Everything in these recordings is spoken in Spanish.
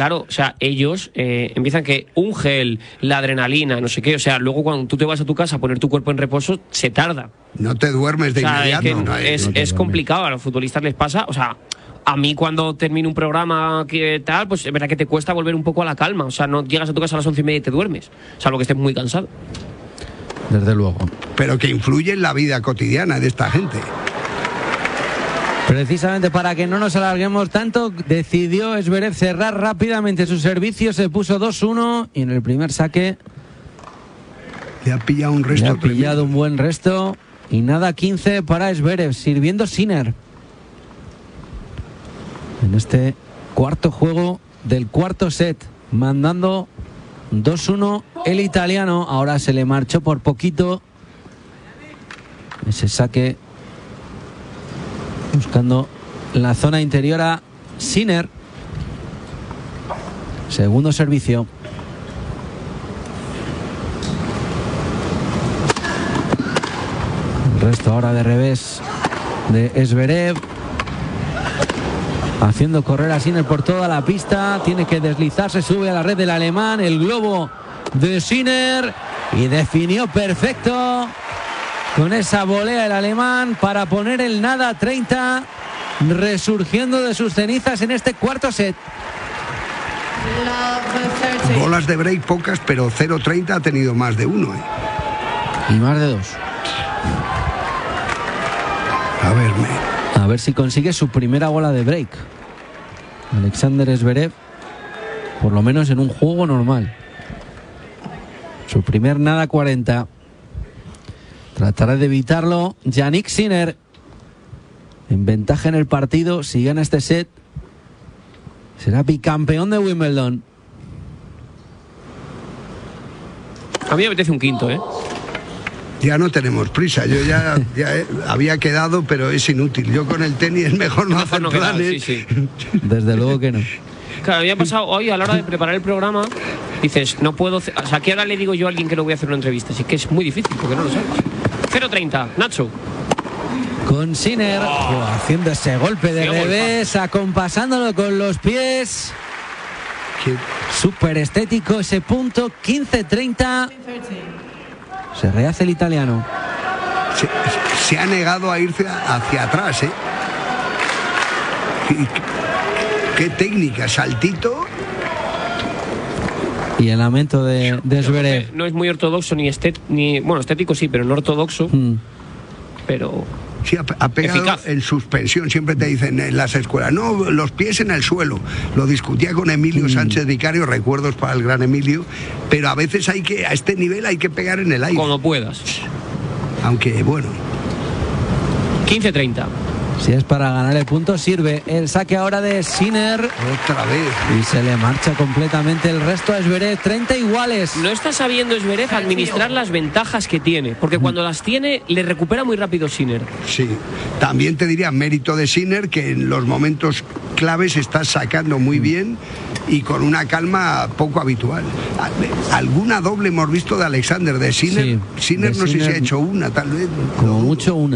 claro, o sea, ellos empiezan que un gel, la adrenalina, no sé qué, o sea, luego cuando tú te vas a tu casa a poner tu cuerpo en reposo, se tarda. No te duermes de inmediato. Es complicado, a los futbolistas les pasa, o sea, a mí cuando termino un programa que tal, pues es verdad que te cuesta volver un poco a la calma, o sea, no llegas a tu casa a las 11:30 y te duermes, salvo que estés muy cansado. Desde luego. Pero que influye en la vida cotidiana de esta gente. Precisamente para que no nos alarguemos tanto, decidió Zverev cerrar rápidamente su servicio, se puso 2-1 y en el primer saque le ha pillado un resto. Le ha pillado un buen resto y nada, 15 para Zverev, sirviendo Sinner. En este cuarto juego del cuarto set, mandando 2-1 el italiano. Ahora se le marchó por poquito ese saque, buscando la zona interior a Sinner. Segundo servicio. El resto ahora de revés de Zverev, haciendo correr a Sinner por toda la pista. Tiene que deslizarse, sube a la red del alemán. El globo de Sinner y definió perfecto con esa volea el alemán para poner el nada 30, resurgiendo de sus cenizas en este cuarto set. Bolas de break pocas, pero 0-30 ha tenido más de uno. Y más de dos. A ver si consigue su primera bola de break Alexander Zverev, por lo menos en un juego normal. Su primer nada 40. Tratará de evitarlo Jannik Sinner, en ventaja en el partido. Si gana este set, será bicampeón de Wimbledon. A mí me apetece un quinto, Ya no tenemos prisa. Yo ya había quedado, pero es inútil. Yo con el tenis es mejor no hacer planes. Sí. Desde luego que no. Claro, había pasado hoy a la hora de preparar el programa. Dices, no puedo. O sea, ¿qué hora le digo yo a alguien que no voy a hacer una entrevista? Así que es muy difícil, porque no lo sabes. 0-30, Nacho. Con Sinner haciendo ese golpe de revés, acompasándolo con los pies. Súper estético ese punto. 15-30. Se rehace el italiano. Se ha negado a irse hacia atrás, Qué técnica, saltito. Y el lamento de Zverev. No es muy ortodoxo bueno, estético sí, pero no ortodoxo. Pero sí, ha pegado eficaz. En suspensión. Siempre te dicen en las escuelas, no, los pies en el suelo. Lo discutía con Emilio Sánchez Vicario, recuerdos para el gran Emilio, pero a veces a este nivel hay que pegar en el aire. Como puedas. Aunque bueno. 15-30. Si es para ganar el punto, sirve el saque ahora de Sinner. Otra vez. Y se le marcha completamente el resto a Zverev. 30 iguales. No está sabiendo Zverev administrar las ventajas que tiene, porque cuando las tiene, le recupera muy rápido Sinner. Sí. También te diría mérito de Sinner, que en los momentos claves está sacando muy bien y con una calma poco habitual. Alguna doble hemos visto de Alexander, de Sinner. Sí, Sinner no sé si ha hecho una, tal vez. Como mucho una.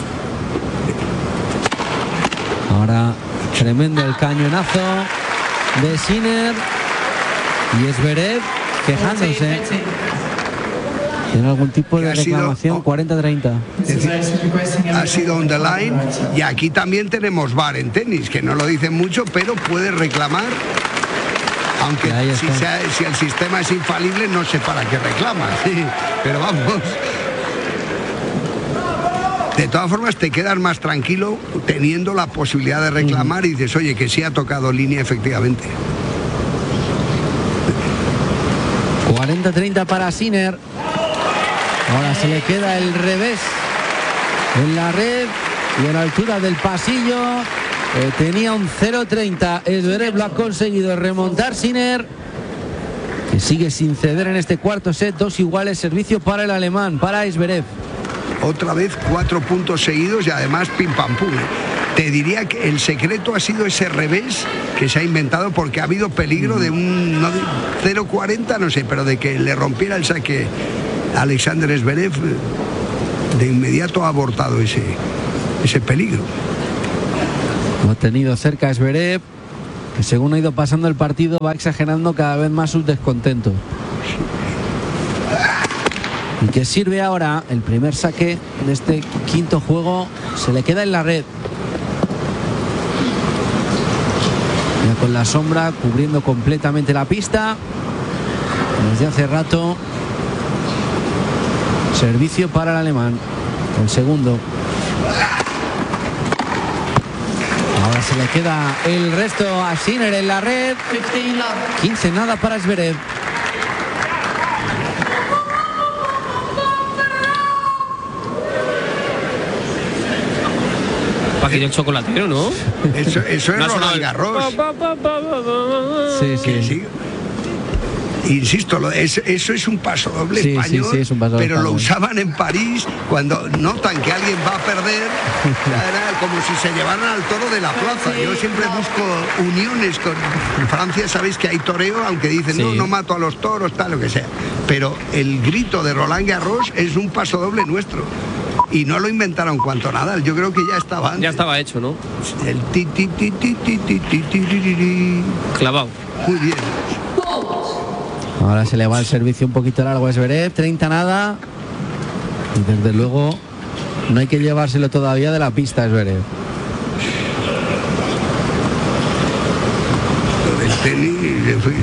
Ahora tremendo el cañonazo de Sinner y Zverev quejándose. ¿Tiene algún tipo de reclamación? 40-30. Ha sido on the line. Y aquí también tenemos VAR en tenis, que no lo dicen mucho, pero puede reclamar. Aunque si el sistema es infalible, no sé para qué reclama. Sí, pero vamos. De todas formas, te quedas más tranquilo teniendo la posibilidad de reclamar y dices, oye, que sí ha tocado línea efectivamente. 40-30 para Sinner. Ahora se le queda el revés en la red y a la altura del pasillo. Tenía un 0-30. Zverev lo ha conseguido remontar. Sinner, que sigue sin ceder en este cuarto set. 2 iguales, servicio para el alemán, para Zverev. Otra vez 4 puntos seguidos y además pim pam pum. Te diría que el secreto ha sido ese revés que se ha inventado, porque ha habido peligro de un 0-40, no sé, pero de que le rompiera el saque Alexander Zverev. De inmediato ha abortado ese peligro. Lo ha tenido cerca Zverev. que según ha ido pasando el partido va exagerando cada vez más sus descontentos. Y que sirve ahora el primer saque de este quinto juego, se le queda en la red. Ya con la sombra cubriendo completamente la pista. Desde hace rato. Servicio para el alemán. El segundo. Ahora se le queda el resto a Sinner en la red. 15 nada para Zverev. Paquito el chocolatero, ¿no? Eso es Roland Garros. Sí. Insisto, eso es un paso doble español, sí, es un paso pero español. lo usaban en París cuando notan que alguien va a perder, era como si se llevaran al toro de la plaza. Yo siempre busco uniones con Francia, sabéis que hay toreo, aunque dicen no mato a los toros, tal, lo que sea. Pero el grito de Roland Garros es un paso doble nuestro. Y no lo inventaron cuanto Nadal, yo creo que ya estaba antes. Ya estaba hecho, ¿no? El ti ti ti ti ti ti ti ti ti. Clavado. Muy bien. Ahora se le va el servicio un poquito largo a Zverev, 30 nada. Y desde luego no hay que llevárselo todavía de la pista a Zverev. Lo del tenis, en fin.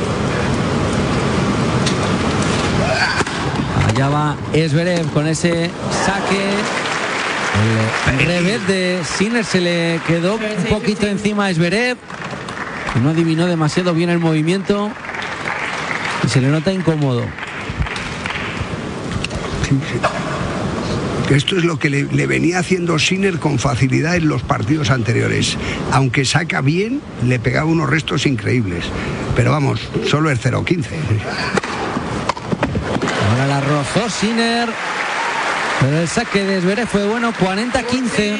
Allá va Zverev con ese saque. El revés de Sinner se le quedó un poquito encima a Zverev. No adivinó demasiado bien el movimiento. Y se le nota incómodo. Esto es lo que le venía haciendo Sinner con facilidad en los partidos anteriores. Aunque saca bien, le pegaba unos restos increíbles. Pero vamos, solo es 0-15. Ahora la rozó Sinner. Pero el saque de Zverev fue bueno, 40-15.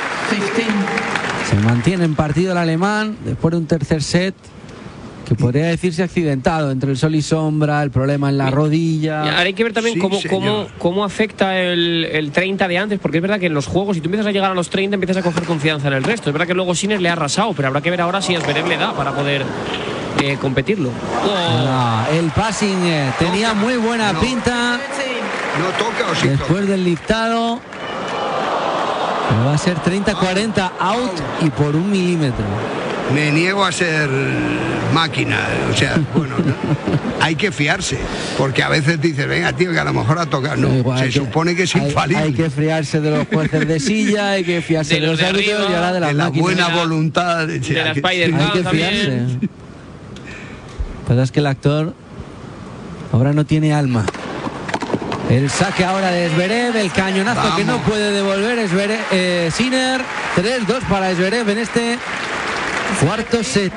Se mantiene en partido el alemán después de un tercer set que podría decirse accidentado, entre el sol y sombra, el problema en la rodilla. Ahora hay que ver también cómo afecta el 30 de antes, porque es verdad que en los juegos, si tú empiezas a llegar a los 30, empiezas a coger confianza en el resto. Es verdad que luego Sinner le ha arrasado, pero habrá que ver ahora si a Zverev le da para poder competirlo. El passing tenía muy buena pinta. No toca o sí después toca. Del listado. Pero va a ser 30-40 out y por 1 milímetro. Me niego a ser máquina, o sea, bueno, ¿no? Hay que fiarse, porque a veces dices, venga, tío, que a lo mejor ha tocado. No, igual se supone que es infalible. Hay que fiarse de los jueces de silla, hay que fiarse de los árbitros y ahora de la máquinas. buena voluntad. De la Spider-Man hay que fiarse. también. Pero es que el actor ahora no tiene alma. El saque ahora de Zverev, el cañonazo. Vamos. Que no puede devolver Sinner. 3-2 para Zverev en este cuarto set.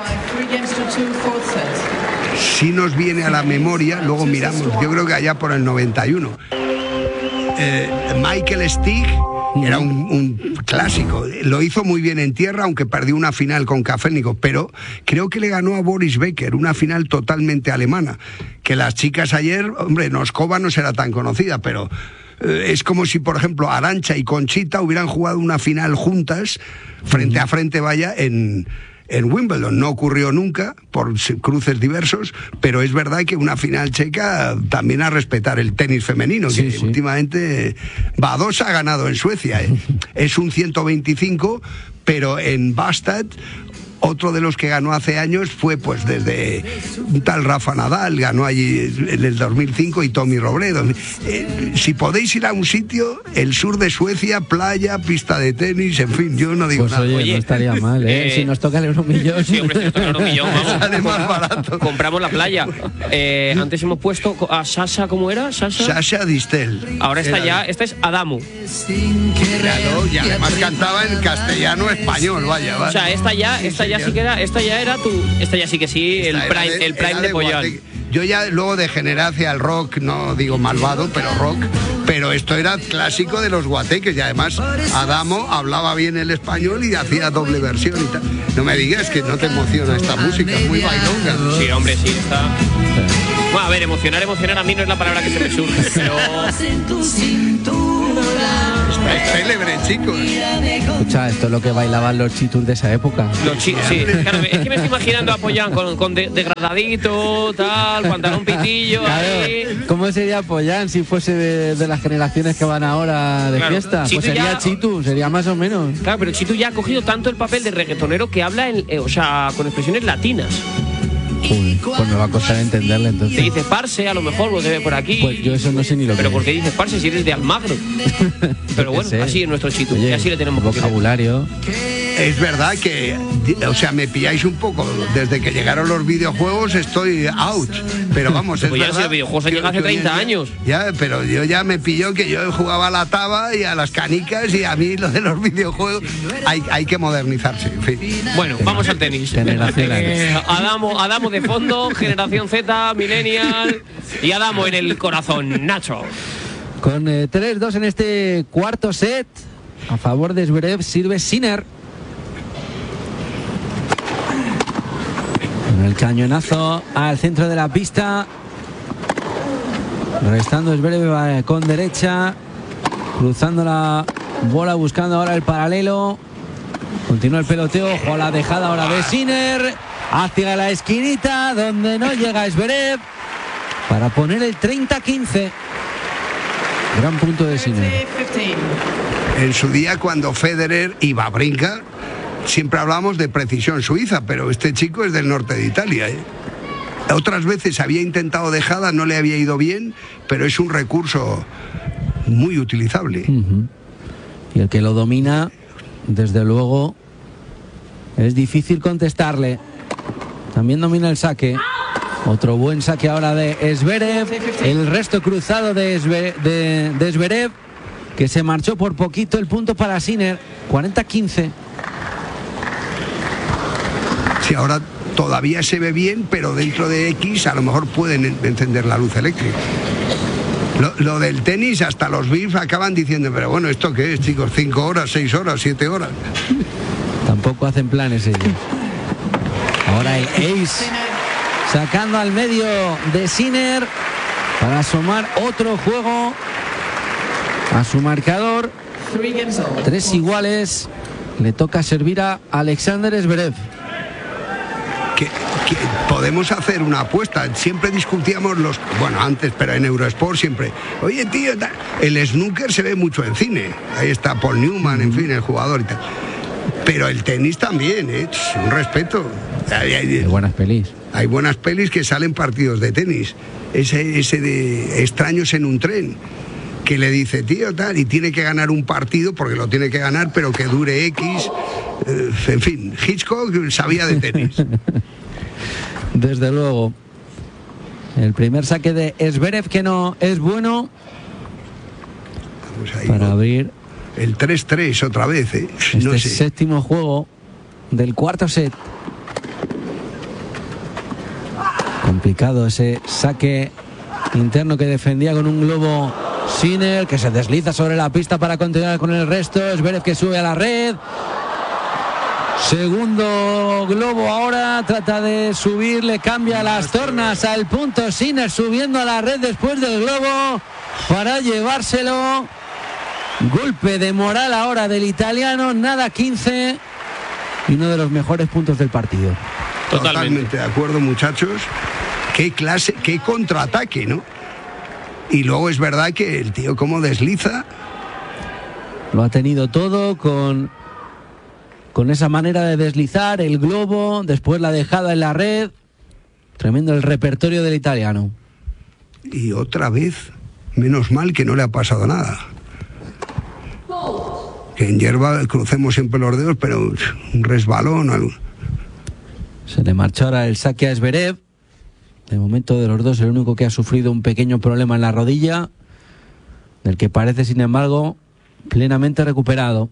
Si nos viene a la memoria, luego miramos, yo creo que allá por el 91. Michael Stich era un clásico, lo hizo muy bien en tierra, aunque perdió una final con Kafelnikov, pero creo que le ganó a Boris Becker, una final totalmente alemana, que las chicas ayer, hombre, Noskova no será tan conocida, pero es como si, por ejemplo, Arantxa y Conchita hubieran jugado una final juntas, frente a frente, vaya, en Wimbledon. No ocurrió nunca por cruces diversos, pero es verdad que una final checa también a respetar el tenis femenino, que últimamente Badosa ha ganado en Suecia. Es un 125, pero en Bastad otro de los que ganó hace años fue pues desde un tal Rafa Nadal, ganó allí en el 2005, y Tommy Robredo. Si podéis ir a un sitio, el sur de Suecia, playa, pista de tenis, en fin, yo no digo pues nada. Oye, no estaría mal, si nos toca el Euromillón. Sí, hombre, si nos toca el Euromillón, vamos. Sale más barato. Compramos la playa. Antes hemos puesto a Sasha, ¿cómo era? Sasha Distel. Ahora esta es Adamo. Claro, y además cantaba en castellano español, vaya. O sea, esta ya sí que era, esta ya sí que sí, el prime de Pollán. Yo ya luego degeneré hacia el rock, no digo malvado, pero rock. Pero esto era clásico de los guateques, y además Adamo hablaba bien el español y hacía doble versión y tal. No me digas que no te emociona esta música, es muy bailonga. Sí, hombre, sí, está. Bueno, a ver, emocionar a mí no es la palabra que se me surge, pero Es célebre, chicos. Escucha, esto es lo que bailaban los chitus de esa época. Sí, claro, es que me estoy imaginando a Pollán con degradadito, tal, pantalón pitillo. Claro, ahí. ¿cómo sería Pollán si fuese de las generaciones que van ahora de fiesta? Chitu Pues sería ya... Chitu, sería más o menos. Claro, pero Chitu ya ha cogido tanto el papel de reggaetonero que habla con expresiones latinas. Joder, pues me va a costar entenderle entonces. Te dice parce, a lo mejor lo debe por aquí. Pues yo eso no sé ni lo que Pero es. ¿por qué dices parce si eres de Almagro? Pero bueno, así es nuestro Chitu. Oye, y así le tenemos vocabulario. Es verdad que, o sea, me pilláis un poco. Desde que llegaron los videojuegos estoy out. Pero vamos, es Pues ya verdad. si los videojuegos han llegado hace 30 años. Ya, pero yo ya me pilló que yo jugaba a la taba y a las canicas, y a mí lo de los videojuegos hay que modernizarse. En fin. Bueno, vamos al tenis. Generacionales. Adamo de fondo, generación Z, millennial y Adamo en el corazón, Nacho. Con 3-2 en este cuarto set, a favor de Zverev sirve Sinner. Con el cañonazo al centro de la pista. Restando Zverev con derecha. Cruzando la bola, buscando ahora el paralelo. Continúa el peloteo, ojo a la dejada ahora de Sinner. Hacia la esquinita, donde no llega Zverev. Para poner el 30-15. Gran punto de Sinner. En su día, cuando Federer iba a brincar, siempre hablamos de precisión suiza, pero este chico es del norte de Italia, ¿eh? Otras veces había intentado dejada, no le había ido bien, pero es un recurso muy utilizable. Y el que lo domina, desde luego, es difícil contestarle. También domina el saque. Otro buen saque ahora de Zverev. El resto cruzado de Zverev, que se marchó por poquito. El punto para Sinner, 40-15. Sí, ahora todavía se ve bien, pero dentro de X a lo mejor pueden encender la luz eléctrica. Lo del tenis, hasta los VIPs acaban diciendo, pero bueno, ¿esto qué es, chicos? 5 horas, 6 horas, 7 horas. Tampoco hacen planes ellos. Ahora el ace, sacando al medio de Sinner para sumar otro juego a su marcador. 3 iguales. Le toca servir a Alexander Zverev. Que podemos hacer una apuesta. Siempre discutíamos bueno, antes, pero en Eurosport siempre, oye, tío, el snooker se ve mucho en cine. Ahí está Paul Newman, en fin, el jugador y tal. Pero el tenis también, un respeto. Hay buenas pelis. Hay buenas pelis que salen partidos de tenis. Ese de Extraños en un tren, que le dice, tío, tal, y tiene que ganar un partido, porque lo tiene que ganar, pero que dure X. En fin, Hitchcock sabía de tenis. Desde luego. El primer saque de Zverev, que no es bueno. Vamos ahí, para abrir el 3-3 otra vez. No sé. Séptimo juego del cuarto set. Complicado ese saque interno que defendía con un globo Sinner, que se desliza sobre la pista para continuar con el resto. Zverev que sube a la red. Segundo globo ahora, trata de subir, le cambia las tornas al punto. Sinner subiendo a la red después del globo para llevárselo. Golpe de moral ahora del italiano, nada 15, y uno de los mejores puntos del partido. Totalmente de acuerdo, muchachos. Qué clase, qué contraataque, ¿no? Y luego es verdad que el tío como desliza. Lo ha tenido todo con esa manera de deslizar, el globo, después la dejada en la red. Tremendo el repertorio del italiano. Y otra vez, menos mal que no le ha pasado nada. Que en hierba crucemos siempre los dedos, pero un resbalón. Algo. Se le marchó ahora el saque a Zverev. De momento, de los dos, el único que ha sufrido un pequeño problema en la rodilla, del que parece, sin embargo, plenamente recuperado.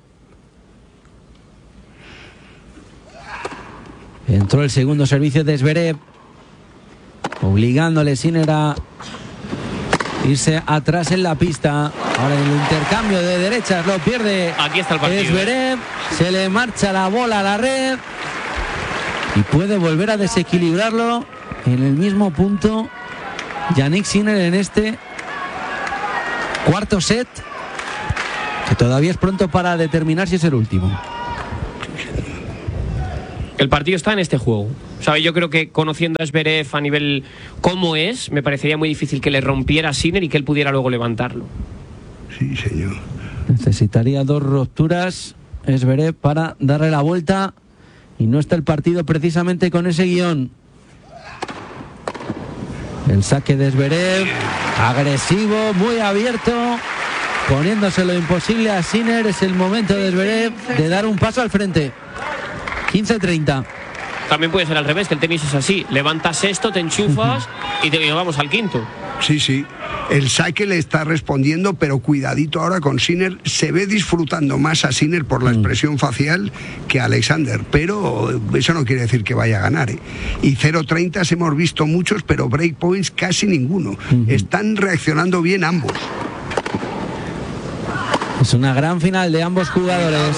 Entró el segundo servicio de Zverev, obligándole Sinner a irse atrás en la pista. Ahora en el intercambio de derechas lo pierde. Aquí está el partido. Zverev, se le marcha la bola a la red y puede volver a desequilibrarlo en el mismo punto Jannik Sinner en este cuarto set. Que todavía es pronto para determinar si es el último. El partido está en este juego. ¿Sabe? Yo creo que conociendo a Zverev a nivel como es, me parecería muy difícil que le rompiera a Sinner y que él pudiera luego levantarlo. Sí, señor. Necesitaría 2 rupturas Zverev para darle la vuelta, y no está el partido precisamente con ese guión. El saque de Zverev, agresivo, muy abierto, poniéndose lo imposible a Sinner. Es el momento de Zverev de dar un paso al frente. 15-30. También puede ser al revés, que el tenis es así. Levantas esto, te enchufas y te vamos al quinto. Sí, sí. El saque le está respondiendo, pero cuidadito ahora con Sinner. Se ve disfrutando más a Sinner por la expresión facial que a Alexander, pero eso no quiere decir que vaya a ganar, ¿eh? Y 0-30 hemos visto muchos, pero breakpoints casi ninguno. Están reaccionando bien ambos. Es una gran final de ambos jugadores.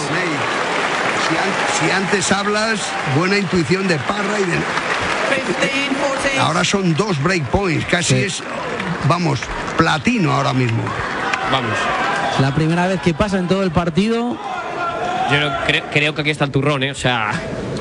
Si antes hablas, buena intuición de Parra y de... Ahora son 2 breakpoints, casi sí. Es, vamos, platino ahora mismo. Vamos. La primera vez que pasa en todo el partido. Yo creo que aquí está el turrón, ¿eh? O sea...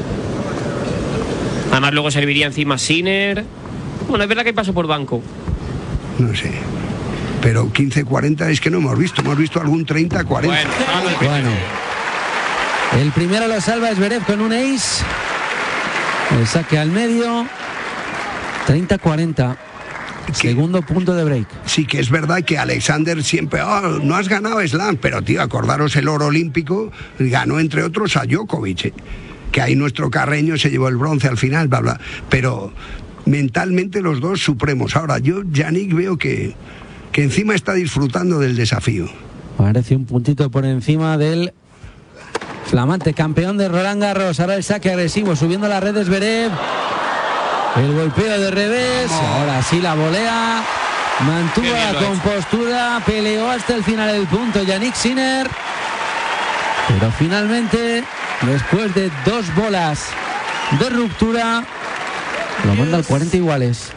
Además luego serviría encima Sinner. Bueno, es verdad que pasó por banco. No sé. Pero 15-40 es que no hemos visto algún 30-40. Bueno. El primero lo salva Zverev con un ace. El saque al medio. 30-40. Segundo punto de break. Sí, que es verdad que Alexander siempre, no has ganado Slam, pero tío, acordaros el oro olímpico, ganó entre otros a Djokovic, que ahí nuestro carreño se llevó el bronce al final, bla, bla. Pero mentalmente los dos supremos. Ahora, yo, Jannik, veo que encima está disfrutando del desafío. Parece un puntito por encima del flamante campeón de Roland Garros. Ahora el saque agresivo, subiendo la red de Zverev. El golpeo de revés. Ahora sí la volea. Mantuvo la compostura. Peleó hasta el final del punto Jannik Sinner. Pero finalmente, después de 2 bolas de ruptura, lo manda al 40 iguales.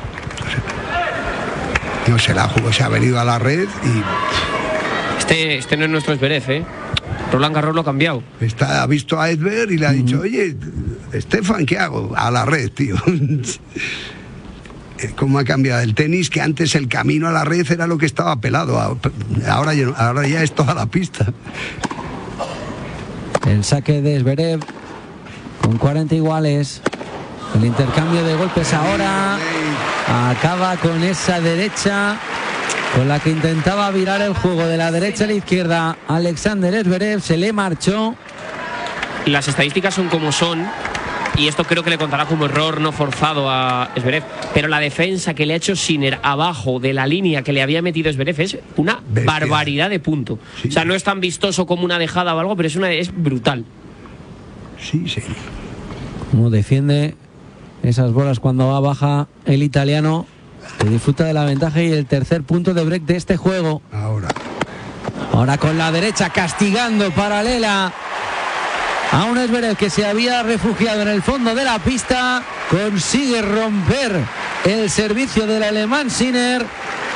No se la jugó, se ha venido a la red y... Este no es nuestro Zverev, ¿eh? Roland Garros lo ha cambiado. Ha visto a Edberg y le ha dicho, oye, Stefan, ¿qué hago? A la red, tío. ¿Cómo ha cambiado el tenis? Que antes el camino a la red era lo que estaba pelado. Ahora ya es toda la pista. El saque de Zverev con 40 iguales. El intercambio de golpes ahora. Acaba con esa derecha con la que intentaba virar el juego de la derecha a la izquierda. Alexander Zverev se le marchó. Las estadísticas son como son, y esto creo que le contará como error no forzado a Zverev, pero la defensa que le ha hecho Sinner abajo de la línea que le había metido Zverev es una barbaridad de punto. Sí. O sea, no es tan vistoso como una dejada o algo, pero es brutal. Sí, sí. Como defiende esas bolas cuando va baja el italiano, que disfruta de la ventaja. Y el tercer punto de break de este juego. Ahora con la derecha castigando paralela a un Zverev que se había refugiado en el fondo de la pista. Consigue romper el servicio del alemán Sinner,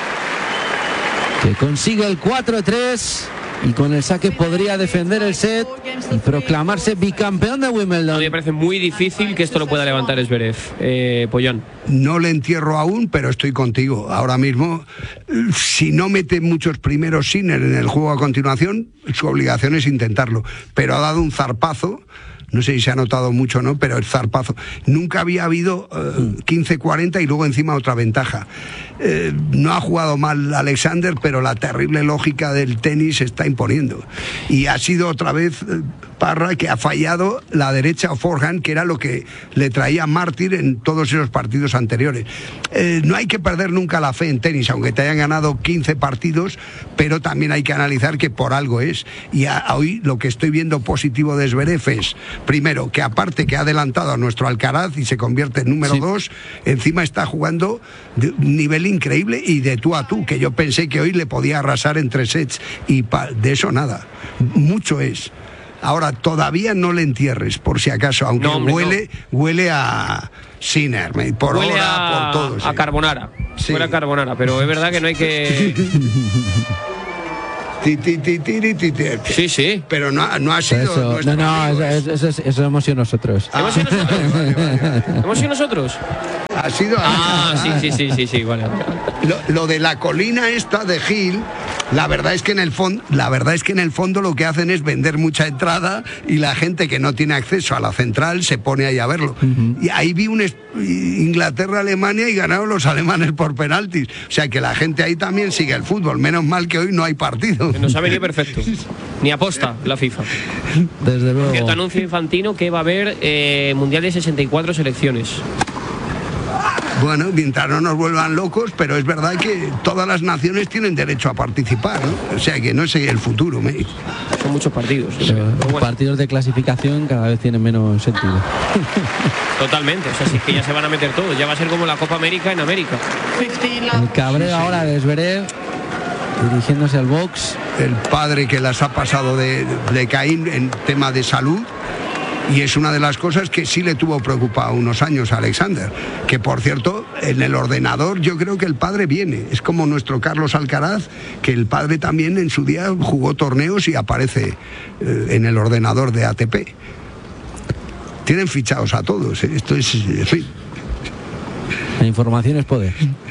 que consigue el 4-3 y con el saque podría defender el set y proclamarse bicampeón de Wimbledon. A mí me parece muy difícil que esto lo pueda levantar Zverev, Pollón. No le entierro aún, pero estoy contigo. Ahora mismo, si no mete muchos primeros Sinner en el juego a continuación, su obligación es intentarlo. Pero ha dado un zarpazo. No sé si se ha notado mucho o no, pero el zarpazo. Nunca había habido 15-40 y luego encima otra ventaja. No ha jugado mal Alexander, pero la terrible lógica del tenis se está imponiendo. Y ha sido otra vez Parra que ha fallado la derecha o forehand, que era lo que le traía mártir en todos esos partidos anteriores. No hay que perder nunca la fe en tenis, aunque te hayan ganado 15 partidos, pero también hay que analizar que por algo es. Y hoy lo que estoy viendo positivo de Zverev es, primero, que aparte que ha adelantado a nuestro Alcaraz y se convierte en número 2, encima está jugando de un nivel increíble y de tú a tú, que yo pensé que hoy le podía arrasar en 3 sets y de eso nada. Mucho es. Ahora, todavía no le entierres, por si acaso, aunque huele a Sinner, por huele hora, por todo. A Carbonara. Sí. Huele a Carbonara, pero es verdad que no hay que... Sí, sí. Pero no ha sido. Eso hemos sido nosotros. ¿Hemos sido nosotros? Vale. ¿Hemos sido nosotros? Ha sido. Sí, vale. Lo de la colina esta de Gil, la verdad es que en el fondo lo que hacen es vender mucha entrada y la gente que no tiene acceso a la central se pone ahí a verlo. Y ahí vi un Inglaterra-Alemania y ganaron los alemanes por penaltis. O sea que la gente ahí también sigue el fútbol. Menos mal que hoy no hay partido. Nos ha venido perfecto. Ni aposta la FIFA. Desde luego. Cierto anuncio infantino que va a haber Mundial de 64 selecciones. Bueno, mientras no nos vuelvan locos, pero es verdad que todas las naciones tienen derecho a participar, ¿no? O sea que no sé el futuro, Son muchos partidos. Partidos de clasificación cada vez tienen menos sentido. Totalmente, o sea, sí que ya se van a meter todos, ya va a ser como la Copa América en América. El cabreo ahora de Zverev, dirigiéndose al box. El padre que las ha pasado de Caín en tema de salud. Y es una de las cosas que sí le tuvo preocupado unos años a Alexander, que por cierto, en el ordenador yo creo que el padre viene, es como nuestro Carlos Alcaraz, que el padre también en su día jugó torneos y aparece en el ordenador de ATP. Tienen fichados a todos, esto es, en fin. La información es poder.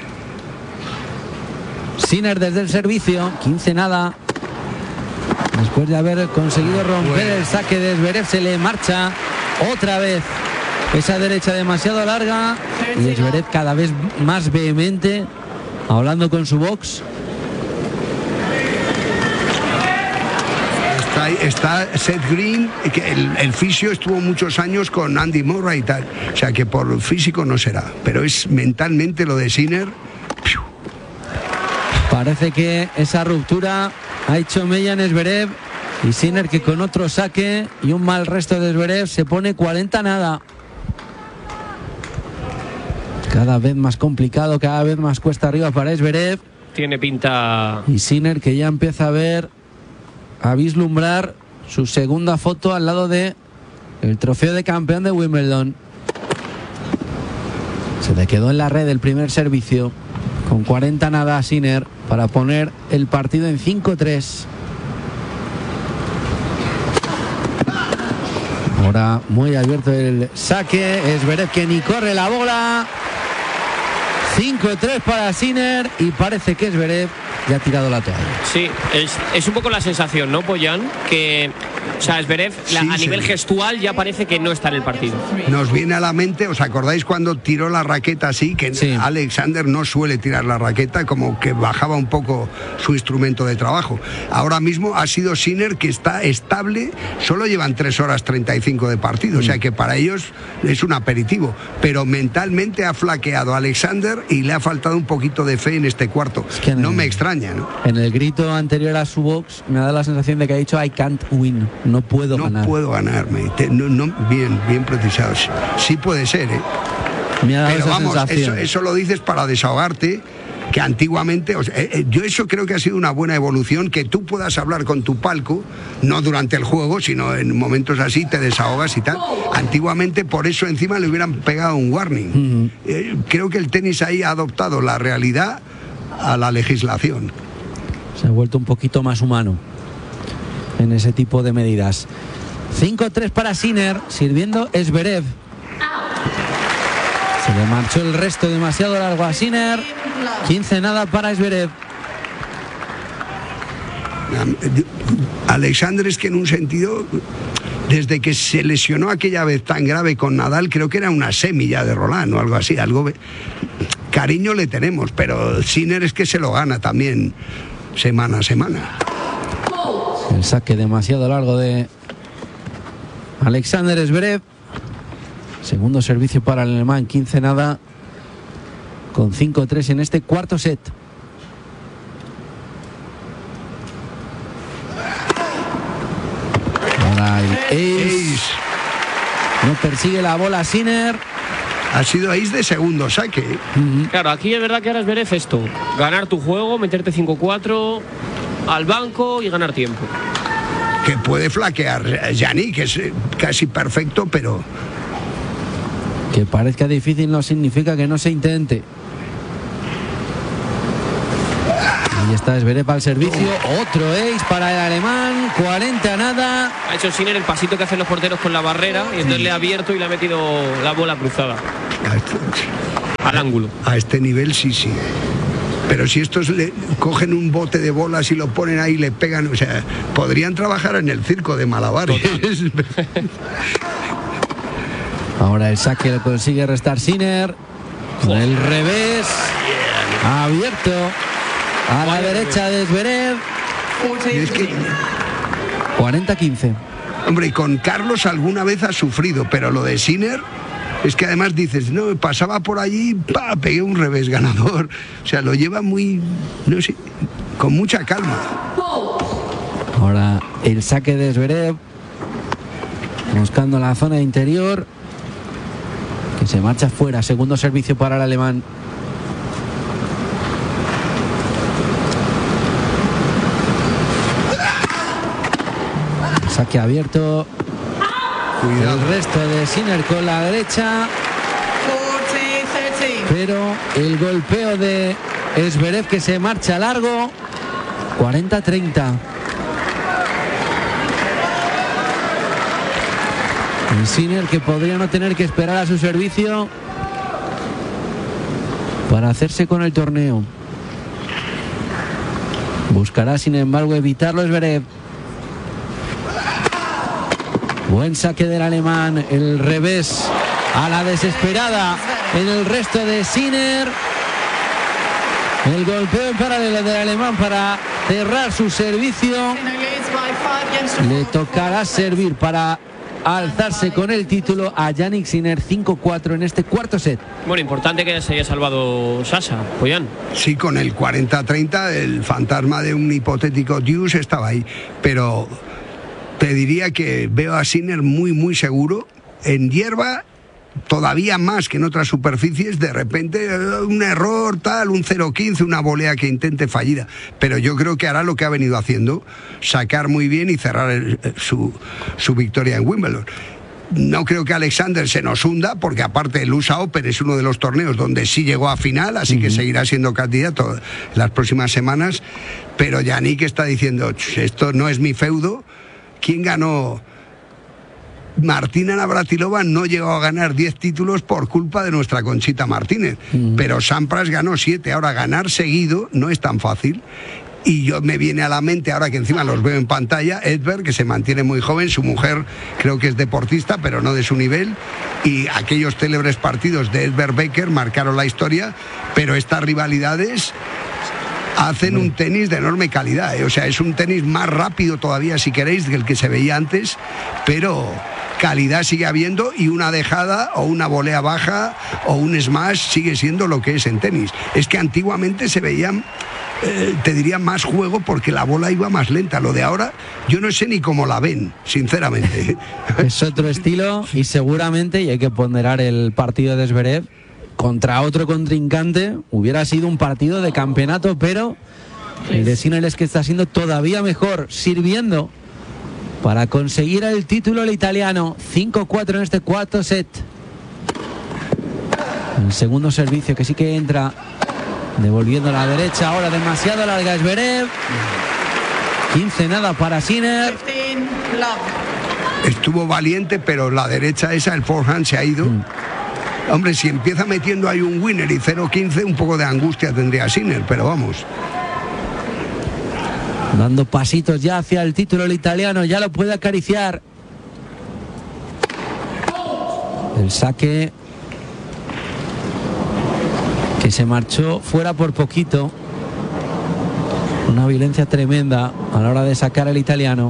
Sinner desde el servicio, 15 nada. Después de haber conseguido romper el saque de Zverev, se le marcha otra vez esa derecha demasiado larga y Zverev cada vez más vehemente, hablando con su box. Está Seth Green, que el fisio estuvo muchos años con Andy Murray y tal, o sea que por físico no será, pero es mentalmente lo de Sinner. Parece que esa ruptura ha hecho mella en Zverev y Sinner, que con otro saque y un mal resto de Zverev se pone 40 nada. Cada vez más complicado, cada vez más cuesta arriba para Zverev. Tiene pinta. Y Sinner, que ya empieza a vislumbrar su segunda foto al lado de el trofeo de campeón de Wimbledon. Se le quedó en la red el primer servicio con 40 nada a Sinner para poner el partido en 5-3. Ahora muy abierto el saque. Zverev que ni corre la bola. 5-3 para Sinner y parece que Zverev ya ha tirado la toalla. Sí, es un poco la sensación, ¿no, Poyan? Que, o sea, Zverev a nivel gestual ya parece que no está en el partido. Nos viene a la mente, ¿os acordáis cuando tiró la raqueta así? Que sí. Alexander no suele tirar la raqueta, como que bajaba un poco su instrumento de trabajo. Ahora mismo ha sido Sinner, que está estable, solo llevan 3 horas 35 de partido, o sea que para ellos es un aperitivo, pero mentalmente ha flaqueado a Alexander y le ha faltado un poquito de fe en este cuarto. Es que no me extraña, ¿no? En el grito anterior a su box me ha dado la sensación de que ha dicho I can't win, no puedo ganar. No puedo ganarme. Bien precisado. Sí puede ser, ¿eh? Me ha dado pero esa vamos, sensación. eso lo dices para desahogarte, que antiguamente, yo eso creo que ha sido una buena evolución, que tú puedas hablar con tu palco, no durante el juego, sino en momentos así, te desahogas y tal. Antiguamente por eso encima le hubieran pegado un warning. Creo que el tenis ahí ha adoptado la realidad a la legislación. Se ha vuelto un poquito más humano en ese tipo de medidas. 5-3 para Sinner, sirviendo Zverev. Se le marchó el resto demasiado largo a Sinner. 15 nada para Zverev. Alexander es que en un sentido, desde que se lesionó aquella vez tan grave con Nadal, creo que era una semilla de Roland o algo así, cariño le tenemos, pero Sinner es que se lo gana también semana a semana. El saque demasiado largo de Alexander Zverev. Segundo servicio para el alemán, 15 nada, con 5-3 en este cuarto set. Ahora el ace. No persigue la bola Sinner. Ha sido ace de segundo saque. Claro, aquí es verdad que ahora es Zverev esto: ganar tu juego, meterte 5-4 al banco y ganar tiempo. Que puede flaquear Yannick, que es casi perfecto, pero que parezca difícil no significa que no se intente. Y está Zverev al servicio. Otro ace para el alemán. 40-nada. Ha hecho Sinner el pasito que hacen los porteros con la barrera y entonces le ha abierto y le ha metido la bola cruzada al ángulo. A este nivel sí. Pero si estos le cogen un bote de bolas y lo ponen ahí y le pegan, o sea, podrían trabajar en el circo de malabares. Ahora el saque lo consigue restar Sinner. Con el revés. Abierto a la derecha de Zverev. 40-15. Hombre, y con Carlos alguna vez ha sufrido, pero lo de Sinner es que además dices, no, pasaba por allí, pegué un revés ganador. O sea, lo lleva muy, no sé, con mucha calma. Ahora el saque de Zverev, buscando la zona interior, que se marcha fuera. Segundo servicio para el alemán. Saque abierto. Cuidado. El resto de Sinner con la derecha. Pero el golpeo de Zverev que se marcha largo. 40-30. El Sinner que podría no tener que esperar a su servicio para hacerse con el torneo. Buscará sin embargo evitarlo Zverev. Buen saque del alemán, el revés a la desesperada en el resto de Sinner. El golpeo en paralelo del alemán para cerrar su servicio. Le tocará servir para alzarse con el título a Jannik Sinner. 5-4 en este cuarto set. Bueno, importante que se haya salvado Sasha, Poyan. Sí, con el 40-30 el fantasma de un hipotético deuce estaba ahí, pero te diría que veo a Sinner muy seguro en hierba, todavía más que en otras superficies. De repente un error tal, un 0-15, una volea que intente fallida, pero yo creo que hará lo que ha venido haciendo, sacar muy bien y cerrar su victoria en Wimbledon. No creo que Alexander se nos hunda, porque aparte el USA Open es uno de los torneos donde sí llegó a final, así que seguirá siendo candidato las próximas semanas, pero Jannik está diciendo, esto no es mi feudo. ¿Quién ganó? Martina Navratilova no llegó a ganar 10 títulos por culpa de nuestra Conchita Martínez, pero Sampras ganó 7. Ahora ganar seguido no es tan fácil. Y yo me viene a la mente, ahora que encima los veo en pantalla, Edberg, que se mantiene muy joven, su mujer creo que es deportista, pero no de su nivel, y aquellos célebres partidos de Edberg Becker marcaron la historia, pero estas rivalidades hacen un tenis de enorme calidad, O sea, es un tenis más rápido todavía, si queréis, que el que se veía antes, pero calidad sigue habiendo, y una dejada o una volea baja o un smash sigue siendo lo que es en tenis. Es que antiguamente se veían, te diría, más juego porque la bola iba más lenta. Lo de ahora, yo no sé ni cómo la ven, sinceramente. Es otro estilo y seguramente, y hay que ponderar el partido de Zverev, contra otro contrincante hubiera sido un partido de campeonato, pero el de Sinner es que está siendo todavía mejor, sirviendo para conseguir el título el italiano. 5-4 en este cuarto set. El segundo servicio que sí que entra, devolviendo a la derecha, ahora demasiado larga Zverev. 15-nada para Sinner. Estuvo valiente, pero la derecha esa, el forehand se ha ido. Hombre, si empieza metiendo ahí un winner y 0-15, un poco de angustia tendría Sinner, pero vamos. Dando pasitos ya hacia el título el italiano, ya lo puede acariciar. El saque que se marchó fuera por poquito. Una violencia tremenda a la hora de sacar el italiano.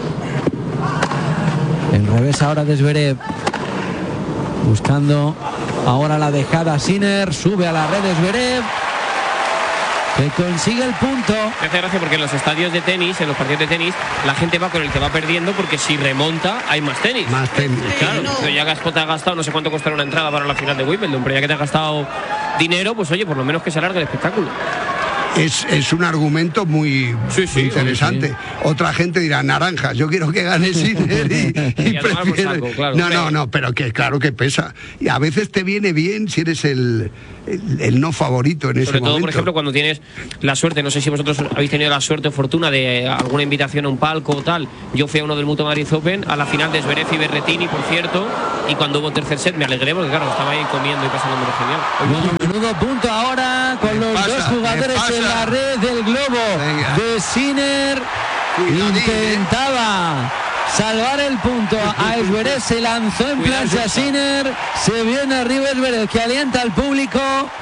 El revés ahora de Zverev. Buscando ahora la dejada Sinner, sube a la red de Zverev, que consigue el punto. Me hace gracia porque en los estadios de tenis, en los partidos de tenis, la gente va con el que va perdiendo, porque si remonta hay más tenis. Más tenis. Claro, pero ya te has gastado no sé cuánto costará una entrada para la final de Wimbledon, pero ya que te has gastado dinero, pues oye, por lo menos que se alargue el espectáculo. Es un argumento muy interesante. Otra gente dirá naranjas, yo quiero que gane Sinner y prefiero... No, pero que claro que pesa. Y a veces te viene bien si eres el no favorito en ese momento. Sobre todo, por ejemplo, cuando tienes la suerte, no sé si vosotros habéis tenido la suerte o fortuna de alguna invitación a un palco o tal. Yo fui a uno del Mutua Madrid Open, a la final de Zverev y Berrettini, por cierto, y cuando hubo tercer set me alegré porque claro, estaba ahí comiendo y pasándome genial. Bueno, menudo punto ahora con los dos jugadores en la red del globo. De Sinner intentaba salvar el punto a Zverev, se lanzó en plancha Sinner, se viene arriba Zverev que alienta al público.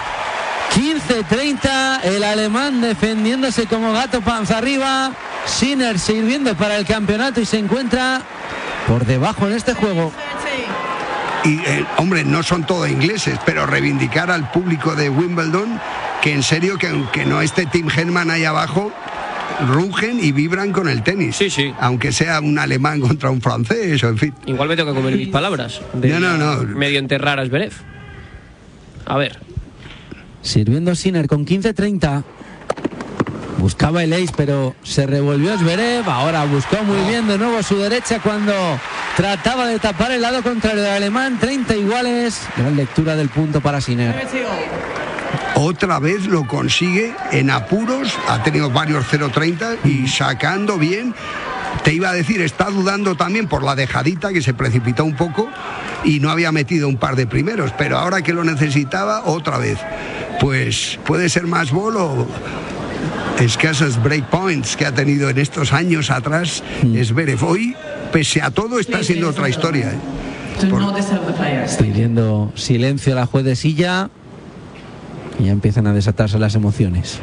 15-30, el alemán defendiéndose como gato panza arriba, Sinner sirviendo para el campeonato y se encuentra por debajo en este juego. Y hombre, no son todos ingleses, pero reivindicar al público de Wimbledon que en serio, que aunque no esté Tim Henman ahí abajo, rugen y vibran con el tenis. Sí. Aunque sea un alemán contra un francés, o en fin. Igual me tengo que comer mis palabras. No. Medio enterrar a Zverev. A ver. Sirviendo Sinner con 15-30. Buscaba el ace, pero se revolvió Zverev. Ahora buscó muy bien de nuevo su derecha cuando trataba de tapar el lado contrario del alemán. 30 iguales. Gran lectura del punto para Sinner. Otra vez lo consigue en apuros. Ha tenido varios 0-30 y sacando bien. Te iba a decir, está dudando también por la dejadita, que se precipitó un poco y no había metido un par de primeros, pero ahora que lo necesitaba, otra vez. Pues puede ser más bol o escasos breakpoints que ha tenido en estos años atrás Zverev. Hoy, pese a todo, está siendo otra historia. Estoy viendo silencio a la juez de silla y ya empiezan a desatarse las emociones.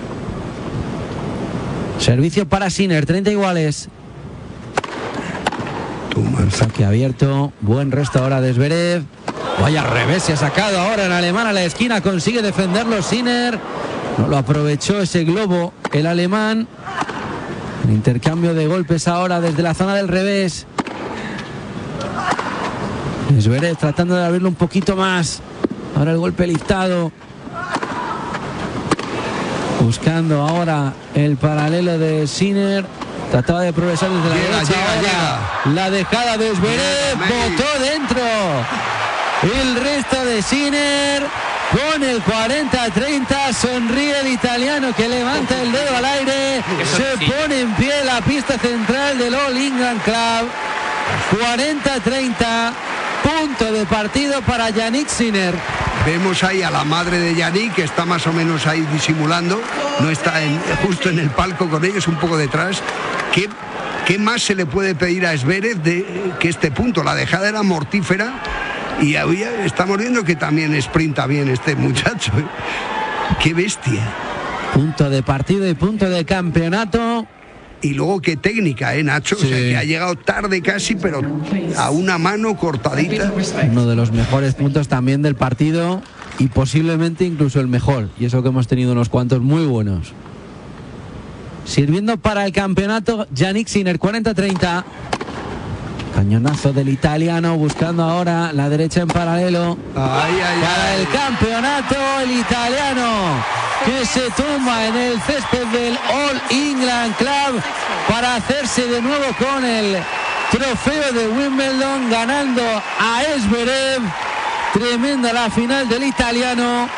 Servicio para Sinner, 30 iguales. Saque abierto, buen resto ahora de Zverev. Vaya revés se ha sacado ahora en alemán a la esquina, consigue defenderlo Sinner. No lo aprovechó ese globo el alemán. El intercambio de golpes ahora desde la zona del revés. Zverev tratando de abrirlo un poquito más. Ahora el golpe listado. Buscando ahora el paralelo de Sinner. Trataba de progresar desde la derecha. Llega. La dejada de Zverev. Botó dentro. El resto de Sinner. Con el 40-30 sonríe el italiano que levanta el dedo al aire. Se pone en pie la pista central del All England Club. 40-30. Punto de partido para Jannik Sinner. Vemos ahí a la madre de Jannik, que está más o menos ahí disimulando. No está justo en el palco con ellos, un poco detrás. ¿Qué más se le puede pedir a Zverev que este punto? La dejada era mortífera. Y estamos viendo que también sprinta bien este muchacho. ¡Qué bestia! Punto de partido y punto de campeonato. Y luego qué técnica, Nacho. Sí. O sea, que ha llegado tarde casi, pero a una mano cortadita. Uno de los mejores puntos también del partido y posiblemente incluso el mejor. Y eso que hemos tenido unos cuantos muy buenos. Sirviendo para el campeonato Jannik Sinner, 40-30. Cañonazo del italiano, buscando ahora la derecha en paralelo. Para el campeonato, el italiano que se tumba en el césped del All England Club para hacerse de nuevo con el trofeo de Wimbledon, ganando a Zverev. Tremenda la final del italiano.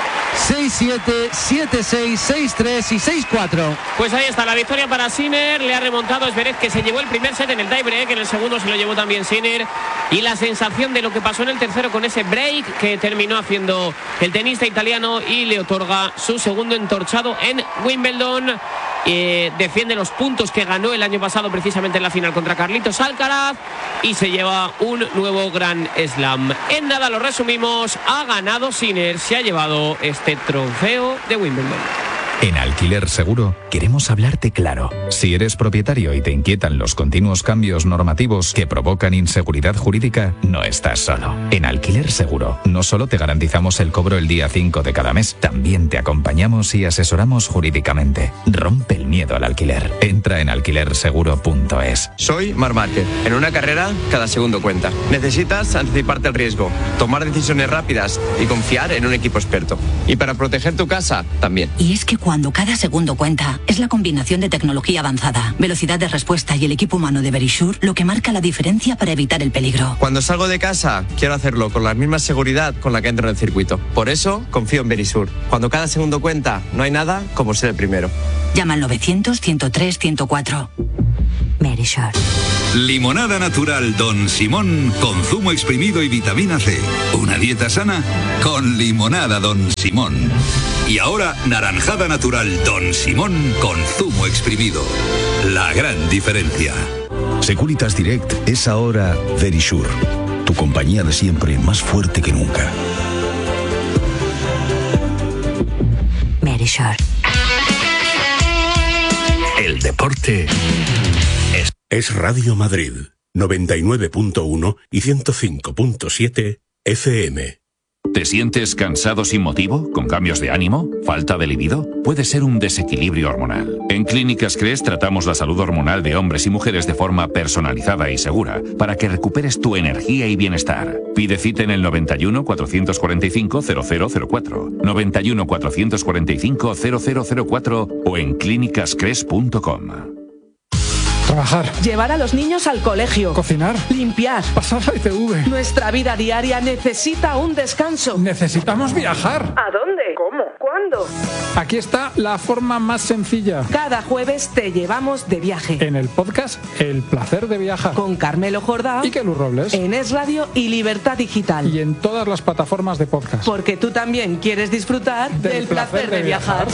6-7, 7-6, 6-3 y 6-4. Pues ahí está la victoria para Sinner. Le ha remontado Zverev, que se llevó el primer set en el tiebreak. En el segundo se lo llevó también Sinner. Y la sensación de lo que pasó en el tercero con ese break que terminó haciendo el tenista italiano y le otorga su segundo entorchado en Wimbledon. Defiende los puntos que ganó el año pasado precisamente en la final contra Carlitos Alcaraz y se lleva un nuevo Grand Slam. En nada lo resumimos, ha ganado Sinner, se ha llevado este trofeo de Wimbledon. En Alquiler Seguro queremos hablarte claro. Si eres propietario y te inquietan los continuos cambios normativos que provocan inseguridad jurídica, no estás solo. En Alquiler Seguro no solo te garantizamos el cobro el día 5 de cada mes, también te acompañamos y asesoramos jurídicamente. Rompe el miedo al alquiler. Entra en alquilerseguro.es. Soy Marc Márquez. En una carrera, cada segundo cuenta. Necesitas anticiparte al riesgo, tomar decisiones rápidas y confiar en un equipo experto. Y para proteger tu casa, también. Y es que cuando Cuando cada segundo cuenta, es la combinación de tecnología avanzada, velocidad de respuesta y el equipo humano de Verisure lo que marca la diferencia para evitar el peligro. Cuando salgo de casa, quiero hacerlo con la misma seguridad con la que entro en el circuito. Por eso, confío en Verisure. Cuando cada segundo cuenta, no hay nada como ser el primero. Llama al 900-103-104. Verisure. Limonada natural Don Simón con zumo exprimido y vitamina C. Una dieta sana con limonada Don Simón. Y ahora naranjada natural Don Simón con zumo exprimido. La gran diferencia. Securitas Direct es ahora Verisure, tu compañía de siempre más fuerte que nunca. Verisure. El deporte es Radio Madrid, 99.1 y 105.7 FM. ¿Te sientes cansado sin motivo? ¿Con cambios de ánimo? ¿Falta de libido? Puede ser un desequilibrio hormonal. En Clínicas Cres tratamos la salud hormonal de hombres y mujeres de forma personalizada y segura para que recuperes tu energía y bienestar. Pide cita en el 91 445 0004, 91 445 0004 o en clínicascres.com. Trabajar. Llevar a los niños al colegio. Cocinar. Limpiar. Pasar la ITV. Nuestra vida diaria necesita un descanso. Necesitamos viajar. ¿A dónde? ¿Cómo? ¿Cuándo? Aquí está la forma más sencilla. Cada jueves te llevamos de viaje. En el podcast El Placer de Viajar. Con Carmelo Jordá y Kelu Robles. En Es Radio y Libertad Digital. Y en todas las plataformas de podcast. Porque tú también quieres disfrutar del placer de viajar.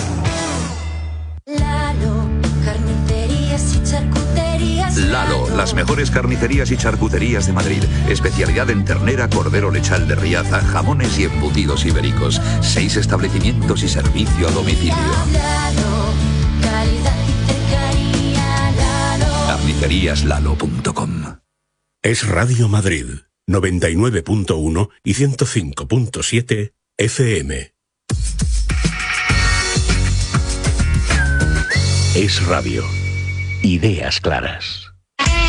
Lalo, carnicerías y charcuterías. Lalo, las mejores carnicerías y charcuterías de Madrid. Especialidad en ternera, cordero lechal de Riaza, jamones y embutidos ibéricos. 6 establecimientos y servicio a domicilio. Lalo, calidad y cercanía. Lalo. Carniceríaslalo.com. Es Radio Madrid, 99.1 y 105.7 FM. Es Radio. Ideas claras.